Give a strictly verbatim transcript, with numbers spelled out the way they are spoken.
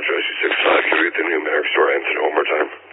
address, you six five. Can we get the numeric store answer one more time?